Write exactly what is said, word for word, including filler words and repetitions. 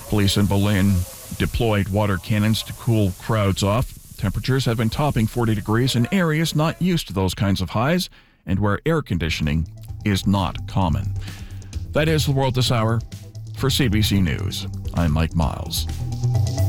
Police in Berlin deployed water cannons to cool crowds off. Temperatures have been topping forty degrees in areas not used to those kinds of highs and where air conditioning is not common. That is the world this hour. For C B C News, I'm Mike Miles.